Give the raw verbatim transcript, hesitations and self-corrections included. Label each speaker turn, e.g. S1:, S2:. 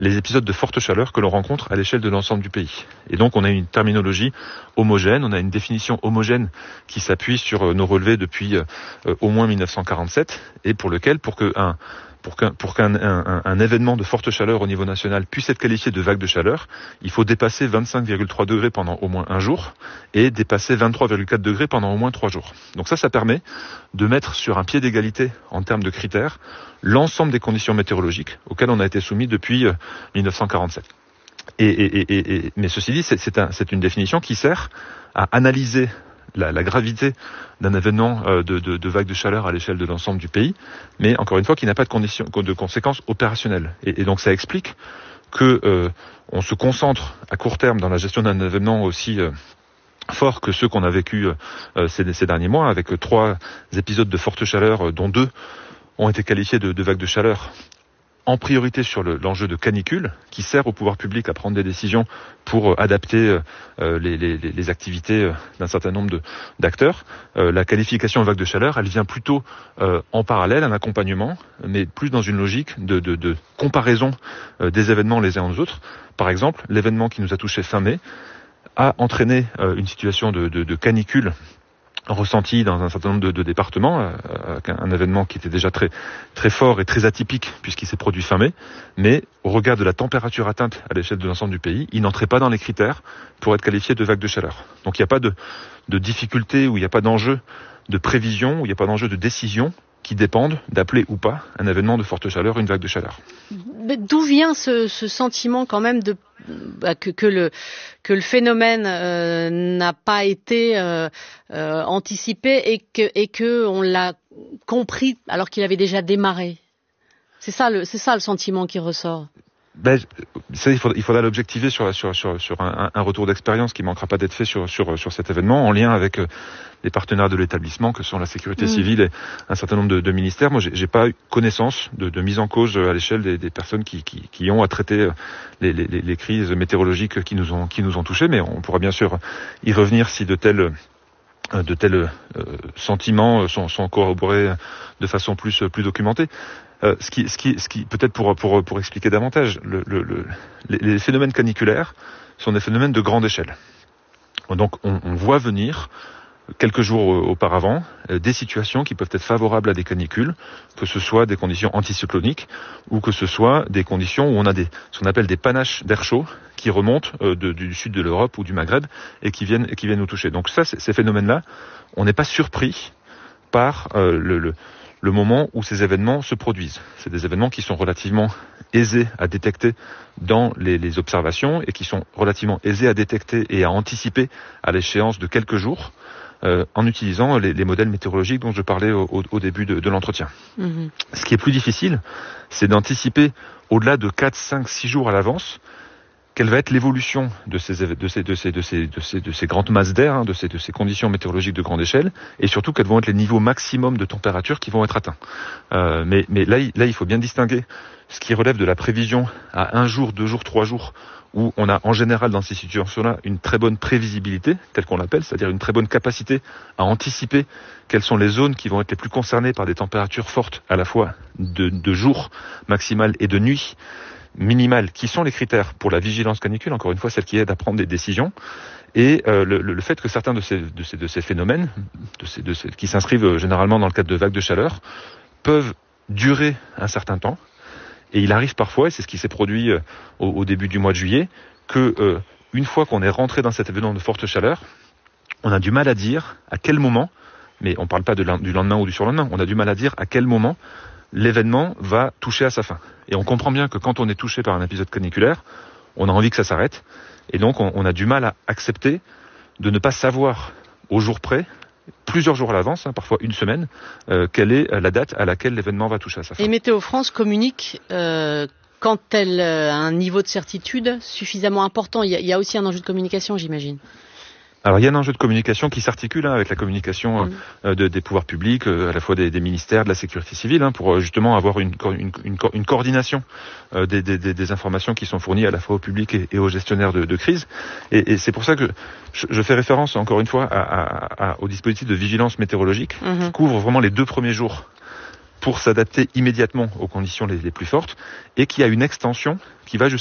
S1: les épisodes de forte chaleur que l'on rencontre à l'échelle de l'ensemble du pays. Et donc on a une terminologie homogène, on a une définition homogène qui s'appuie sur nos relevés depuis euh, au moins mille neuf cent quarante-sept et pour lequel, pour que un Pour qu'un, pour qu'un un, un événement de forte chaleur au niveau national puisse être qualifié de vague de chaleur, il faut dépasser vingt-cinq virgule trois degrés pendant au moins un jour et dépasser vingt-trois virgule quatre degrés pendant au moins trois jours. Donc ça, ça permet de mettre sur un pied d'égalité en termes de critères l'ensemble des conditions météorologiques auxquelles on a été soumis depuis euh, mille neuf cent quarante-sept. Et, et, et, et, mais ceci dit, c'est, c'est, un, c'est une définition qui sert à analyser La, la gravité d'un événement euh, de, de, de vague de chaleur à l'échelle de l'ensemble du pays, mais encore une fois, qui n'a pas de, conditions, de conséquences opérationnelles. Et, et donc ça explique que euh, on se concentre à court terme dans la gestion d'un événement aussi euh, fort que ceux qu'on a vécu euh, ces, ces derniers mois, avec trois épisodes de forte chaleur, euh, dont deux ont été qualifiés de, de vagues de chaleur, en priorité sur le, l'enjeu de canicule, qui sert au pouvoir public à prendre des décisions pour euh, adapter euh, les, les, les activités euh, d'un certain nombre de, d'acteurs. Euh, la qualification de vague de chaleur, elle vient plutôt euh, en parallèle, un accompagnement, mais plus dans une logique de, de, de comparaison euh, des événements les uns aux autres. Par exemple, l'événement qui nous a touché fin mai a entraîné euh, une situation de, de, de canicule ressenti dans un certain nombre de, de départements, euh, un, un événement qui était déjà très très fort et très atypique puisqu'il s'est produit fin mai, mais au regard de la température atteinte à l'échelle de l'ensemble du pays, il n'entrait pas dans les critères pour être qualifié de vague de chaleur. Donc il n'y a pas de, de difficulté ou il n'y a pas d'enjeu de prévision ou il n'y a pas d'enjeu de décision qui dépendent d'appeler ou pas un événement de forte chaleur une vague de chaleur.
S2: Mais d'où vient ce, ce sentiment quand même de bah, que, que le que le phénomène euh, n'a pas été euh, euh, anticipé et que et que on l'a compris alors qu'il avait déjà démarré. C'est ça le c'est ça le sentiment qui ressort.
S1: Ben, ça, il faudra, il faudra l'objectiver sur, sur, sur, sur un, un retour d'expérience qui manquera pas d'être fait sur, sur, sur cet événement, en lien avec les partenaires de l'établissement, que sont la sécurité mmh. civile et un certain nombre de, de ministères. Moi, j'ai, j'ai pas eu connaissance de, de mise en cause à l'échelle des, des personnes qui, qui, qui ont à traiter les, les, les crises météorologiques qui nous ont, qui nous ont touchés, mais on pourra bien sûr y revenir si de tels de tels euh, sentiments sont, sont corroborés de façon plus, plus documentée. Euh, ce qui, ce qui, ce qui, peut-être pour, pour, pour expliquer davantage, le, le, le, les, les phénomènes caniculaires sont des phénomènes de grande échelle. Donc, on, on voit venir quelques jours auparavant euh, des situations qui peuvent être favorables à des canicules, que ce soit des conditions anticycloniques ou que ce soit des conditions où on a des, ce qu'on appelle des panaches d'air chaud qui remontent euh, de, du sud de l'Europe ou du Maghreb et qui viennent, et qui viennent nous toucher. Donc ça, ces phénomènes-là, on n'est pas surpris par euh, le, le le moment où ces événements se produisent. C'est des événements qui sont relativement aisés à détecter dans les, les observations et qui sont relativement aisés à détecter et à anticiper à l'échéance de quelques jours euh, en utilisant les, les modèles météorologiques dont je parlais au, au, au début de, de l'entretien. Mmh. Ce qui est plus difficile, c'est d'anticiper au-delà de quatre, cinq, six jours à l'avance quelle va être l'évolution de ces, de ces, de ces, de ces, de ces, de ces grandes masses d'air, hein, de, ces, de ces conditions météorologiques de grande échelle, et surtout quels vont être les niveaux maximum de température qui vont être atteints. Euh, mais mais là, là, il faut bien distinguer ce qui relève de la prévision à un jour, deux jours, trois jours, où on a en général dans ces situations-là une très bonne prévisibilité, telle qu'on l'appelle, c'est-à-dire une très bonne capacité à anticiper quelles sont les zones qui vont être les plus concernées par des températures fortes, à la fois de, de jour maximales et de nuit minimales, qui sont les critères pour la vigilance canicule, encore une fois, celle qui aide à prendre des décisions, et euh, le, le fait que certains de ces, de ces, de ces phénomènes, de ces, de ces, qui s'inscrivent généralement dans le cadre de vagues de chaleur, peuvent durer un certain temps, et il arrive parfois, et c'est ce qui s'est produit euh, au, au début du mois de juillet, que euh, une fois qu'on est rentré dans cet événement de forte chaleur, on a du mal à dire à quel moment, mais on ne parle pas de, du lendemain ou du surlendemain, on a du mal à dire à quel moment l'événement va toucher à sa fin. Et on comprend bien que quand on est touché par un épisode caniculaire, on a envie que ça s'arrête. Et donc, on, on a du mal à accepter de ne pas savoir au jour près, plusieurs jours à l'avance, hein, parfois une semaine, euh, quelle est la date à laquelle l'événement va toucher à sa fin.
S2: Et Météo France communique euh, quand elle a un niveau de certitude suffisamment important. Il y a, il y a aussi un enjeu de communication, j'imagine.
S1: Alors il y a un enjeu de communication qui s'articule hein, avec la communication mmh. euh, de, des pouvoirs publics, euh, à la fois des, des ministères, de la sécurité civile, hein, pour euh, justement avoir une, une, une, une coordination euh, des, des, des informations qui sont fournies à la fois au public et, et aux gestionnaires de, de crise. Et, et c'est pour ça que je, je fais référence encore une fois à, à, à, au dispositif de vigilance météorologique mmh. qui couvre vraiment les deux premiers jours pour s'adapter immédiatement aux conditions les, les plus fortes et qui a une extension qui va